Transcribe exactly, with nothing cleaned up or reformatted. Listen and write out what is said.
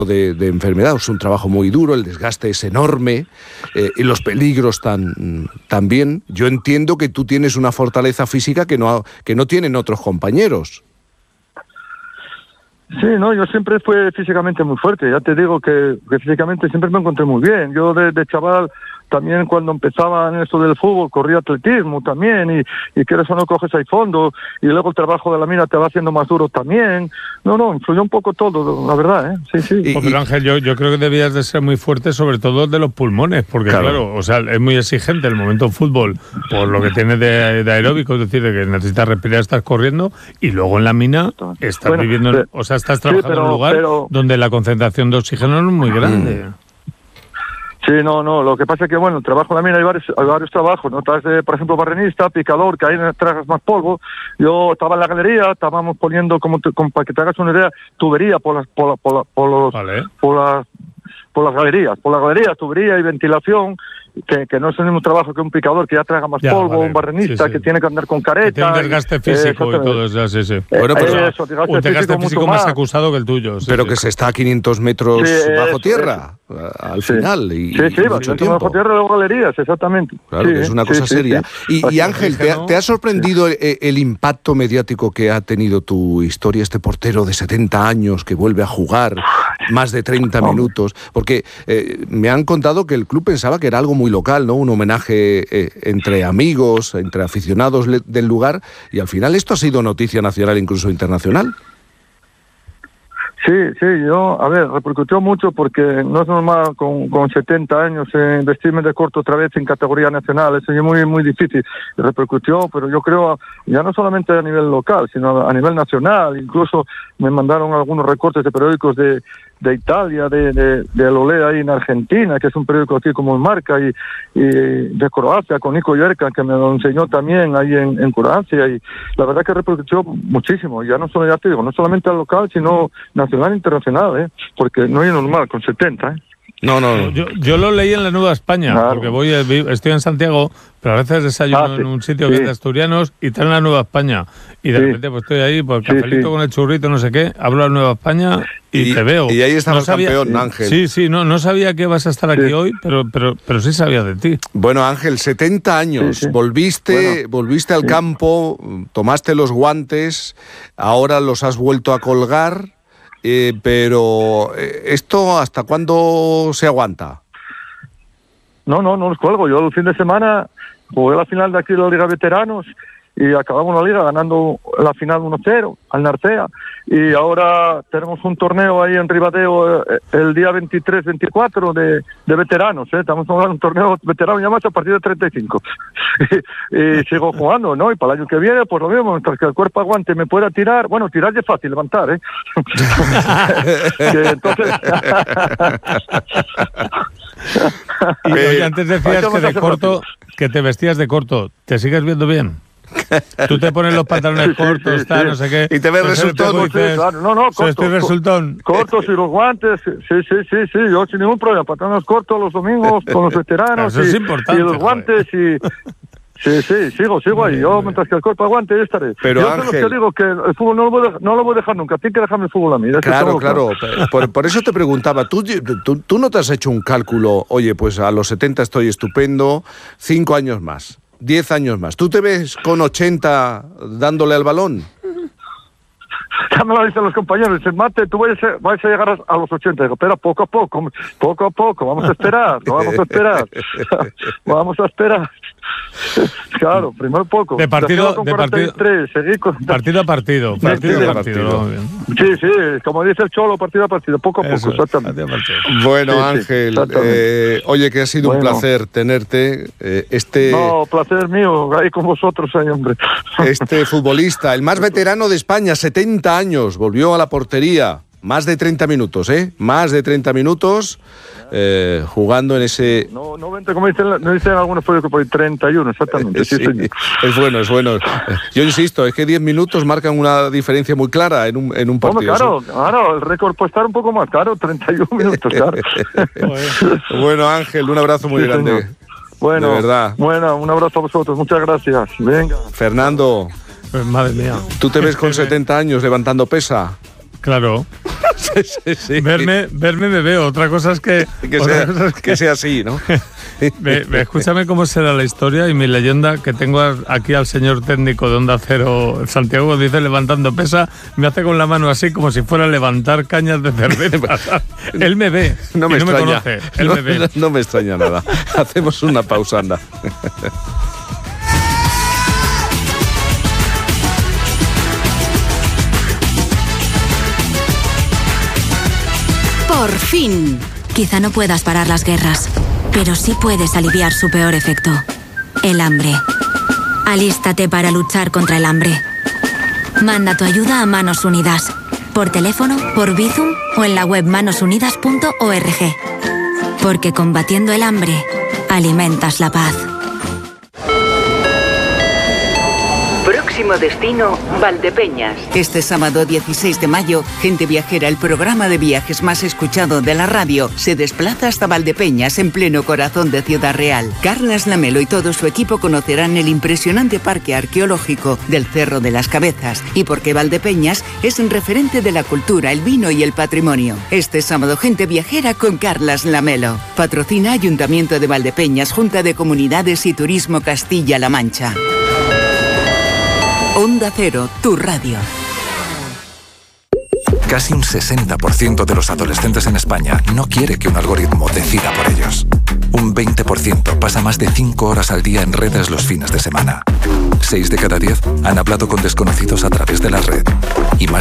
De, de enfermedad. Es un trabajo muy duro, el desgaste es enorme eh, y los peligros tan, también. Yo entiendo que tú tienes una fortaleza física que no, que no tienen otros compañeros. Sí, no, yo siempre fui físicamente muy fuerte, ya te digo que, que físicamente siempre me encontré muy bien. Yo de, de chaval, también cuando empezaba en esto del fútbol, corría atletismo también, y, y quieres o no coges ahí fondo, y luego el trabajo de la mina te va haciendo más duro también. No, no, influyó un poco todo, la verdad, ¿eh? Sí, sí. Y, Pero Ángel, yo, yo creo que debías de ser muy fuerte, sobre todo de los pulmones, porque claro, claro o sea, es muy exigente el momento en fútbol, por lo que tienes de, de aeróbico, es decir, de que necesitas respirar, estás corriendo, y luego en la mina estás bueno, viviendo, pero, o sea, estás trabajando sí, pero, en un lugar pero, donde la concentración de oxígeno no es muy grande. Sí, no, no, lo que pasa es que, bueno, el trabajo en la mina hay varios, hay varios trabajos, ¿no? Estás, de, por ejemplo, barrenista, picador, que ahí tragas más polvo. Yo estaba en la galería, estábamos poniendo, como, te, como para que te hagas una idea, tubería por las, por, la, por, la, por, los, vale. por, las, por las galerías, por las galerías, tubería y ventilación. Que, que no es el mismo trabajo que un picador que ya traga más ya, polvo, vale. un barrenista sí, sí. que tiene que andar con careta. Que tiene un desgaste físico eh, y todo eso, sí, sí. Eh, bueno, pues eh, eso, desgaste un desgaste físico, físico más, más acusado que el tuyo. Sí, pero sí. que se está a quinientos metros sí, bajo eso, tierra, eso. al sí. final. Y, sí, sí, mucho tiempo. Bajo tierra y luego galerías, exactamente. Claro, sí, que es una cosa sí, seria. Sí, sí. Y, y Ángel, ¿te ha, ¿te ha sorprendido sí. el, el impacto mediático que ha tenido tu historia, este portero de setenta años que vuelve a jugar más de treinta minutos? Porque eh, me han contado que el club pensaba que era algo muy local, ¿no? Un homenaje eh, entre amigos, entre aficionados le, del lugar, y al final esto ha sido noticia nacional, incluso internacional. Sí, sí, yo, a ver, repercutió mucho porque no es normal con, con setenta años eh, vestirme de corto otra vez en categoría nacional, eso es muy, muy difícil. Repercutió, pero yo creo, ya no solamente a nivel local, sino a nivel nacional. Incluso me mandaron algunos recortes de periódicos de, de Italia, de, de, de Olé ahí en Argentina, que es un periódico aquí como el Marca, y, y de Croacia, con Nico Yerka, que me lo enseñó también ahí en, en Croacia, y la verdad que repercutió muchísimo, ya no solo, ya te digo, no solamente al local, sino nacional e internacional, ¿eh? Porque no es normal con setenta, ¿eh? No, no, yo, yo lo leí en la Nueva España, claro. porque voy, estoy en Santiago, pero a veces desayuno ah, sí, en un sitio sí. que es de asturianos y está en la Nueva España. Y de sí. repente pues estoy ahí, por el sí, cafelito sí. con el churrito, no sé qué, hablo de la Nueva España y, y te veo. Y ahí está no el sabía, campeón, Ángel. Sí, sí, no, no sabía que vas a estar aquí sí. hoy, pero, pero, pero sí sabía de ti. Bueno, Ángel, setenta años, sí, sí. volviste, bueno, volviste al sí. campo, tomaste los guantes, ahora los has vuelto a colgar, eh, pero ¿esto hasta cuándo se aguanta? No, no, no los cuelgo. Yo el fin de semana jugué la final de aquí de la Liga Veteranos y acabamos la liga ganando la final uno cero al Narcea. Y ahora tenemos un torneo ahí en Ribadeo el día veintitrés veinticuatro de, de veteranos, ¿eh? Estamos jugando un torneo veterano ya más a partir de treinta y cinco. y, y sigo jugando, ¿no? Y para el año que viene, pues lo mismo, mientras que el cuerpo aguante me pueda tirar. Bueno, tirar ya es fácil, levantar, ¿eh? que entonces... y oye, antes decías que de corto, que te vestías de corto. ¿Te sigues viendo bien? Tú te pones los pantalones sí, cortos, sí, sí, tal, sí. no sé qué. Y te ves resultón. Sí, claro. No, no, corto, estoy resultón. Cortos y los guantes. Sí, sí, sí, sí. Yo sin ningún problema. Pantalones cortos los domingos con los veteranos. Eso y, es importante. Y los guantes y... Sí, sí, sigo, sigo ahí. Yo, mientras que el cuerpo aguante, yo estaré. Pero, yo Ángel... Yo te digo que el fútbol no lo voy a, no lo voy a dejar nunca. Tienes que dejarme el fútbol a mí. Claro, claro. Por, por eso te preguntaba. ¿tú, tú, tú no te has hecho un cálculo? Oye, pues a los setenta estoy estupendo, cinco años más, diez años más. ¿Tú te ves con ochenta dándole al balón? Ya me lo dicen los compañeros, dicen, Mate, tú vais a, vais a llegar a los ochenta. Digo, espera, poco a poco, poco a poco, vamos a esperar, no vamos a esperar, vamos a esperar. Claro, primero poco. De partido, de partido, seguí con... partido a partido, partido sí, a partido. partido. Sí, sí, como dice el Cholo, partido a partido, poco a poco, Eso, exactamente. partido. Bueno, sí, Ángel, sí, eh, oye, que ha sido bueno. un placer tenerte. Eh, este No, placer mío, ahí con vosotros, ahí, hombre. Este futbolista, el más veterano de España, setenta años, volvió a la portería. Más de treinta minutos, ¿eh? Más de treinta minutos eh, jugando en ese... No, noventa, como dicen, no dicen algunos periódicos, por treinta y uno, exactamente. Sí, sí, es bueno, es bueno. Yo insisto, es que diez minutos marcan una diferencia muy clara en un, en un partido. Hombre, claro, claro, el récord puede estar un poco más caro, treinta y uno minutos, claro. Bueno, Ángel, un abrazo muy sí, grande. Señor. Bueno, de verdad. Bueno, un abrazo a vosotros, muchas gracias. Venga. Fernando, pues, madre mía. ¿tú te ves con setenta años levantando pesa? Claro. Sí, sí, sí. Verme, verme me veo. Otra cosa es que... Que sea, cosa es que, que sea así, ¿no? me, me, escúchame cómo será la historia y mi leyenda, que tengo aquí al señor técnico de Onda Cero, Santiago, dice levantando pesa, me hace con la mano así como si fuera a levantar cañas de cerveza. Él me ve no me, y no extraña, me conoce. Él no, me ve. No, no me extraña nada. Hacemos una pausa, anda. Por fin. Quizá no puedas parar las guerras, pero sí puedes aliviar su peor efecto, el hambre. Alístate para luchar contra el hambre. Manda tu ayuda a Manos Unidas, por teléfono, por Bizum o en la web manos unidas punto org. Porque combatiendo el hambre, alimentas la paz. Próximo destino, Valdepeñas. Este sábado dieciséis de mayo, Gente Viajera, el programa de viajes más escuchado de la radio, se desplaza hasta Valdepeñas, en pleno corazón de Ciudad Real. Carlas Lamelo y todo su equipo conocerán el impresionante parque arqueológico del Cerro de las Cabezas y por qué Valdepeñas es un referente de la cultura, el vino y el patrimonio. Este sábado, Gente Viajera con Carlas Lamelo. Patrocina Ayuntamiento de Valdepeñas, Junta de Comunidades y Turismo Castilla-La Mancha. Onda Cero, tu radio. Casi un sesenta por ciento de los adolescentes en España no quiere que un algoritmo decida por ellos. Un veinte por ciento pasa más de cinco horas al día en redes los fines de semana. seis de cada diez han hablado con desconocidos a través de la red. Y más